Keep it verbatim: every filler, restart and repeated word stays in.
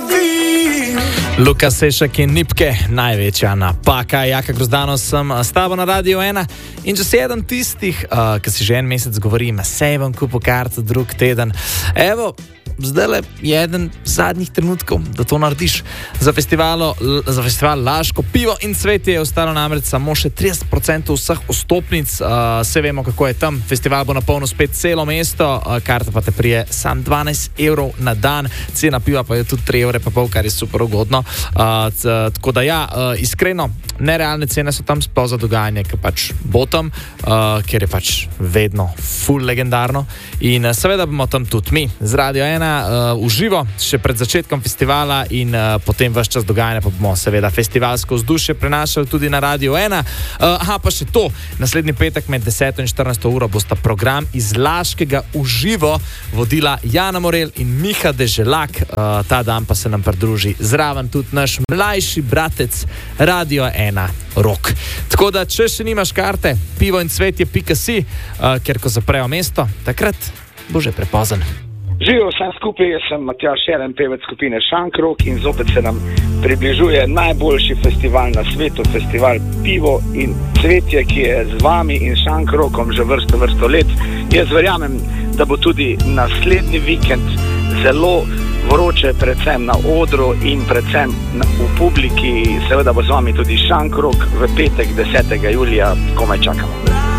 Luka Sešek in Nipke, največja napaka. Jaka Grozdano sem s tabo na Radio ena. In če si eden tistih, uh, ki si že en mesec govorim, sej bom kupil karto drug teden. Evo, zdaj je eden zadnjih trenutkov, da to narediš. Za, za festival Laško pivo in cvetje je ostalo namreč samo še trideset procentov vseh vstopnic. Uh, vse vemo, kako je tam. Festival bo napolnil spet celo mesto, uh, karta pa te prije sam dvanajst evrov na dan. Cena piva pa je tudi tri evre pa pol, kar je super ugodno. Uh, c, tako da ja, uh, iskreno, nerealne cene so tam sploh za dogajanje, ki pač bo tam, uh, ker je pač vedno full legendarno. In uh, seveda bomo tam tudi mi z Radio ena Uh, uživo, še pred začetkom festivala in uh, potem ves čas dogajanja pa bomo seveda festivalsko vzdušje prenašali tudi na Radio ena. Uh, aha, pa še to, naslednji petek med deseto in štirinajsto uro bosta program iz Laškega uživo vodila Jana Morel in Miha Deželak. Uh, ta dan pa se nam pridruži zraven tudi naš mlajši bratec Radio ena Rok. Tako da, če še nimaš karte, pivo in cvetje pika si, uh, ker ko zaprejo mesto, takrat bo že prepozen. Živijo vsem skupaj, jaz sem Matjaž Šeren, pevec skupine Šankrok in zopet se nam približuje najboljši festival na svetu, festival Pivo in cvetje, ki je z vami in Šankrokom že vrsto, vrsto let. Jaz verjamem, da bo tudi naslednji vikend zelo vroče, predvsem na odru in predvsem v publiki. Seveda bo z vami tudi Šankrok v petek desetega julija, komaj čakamo.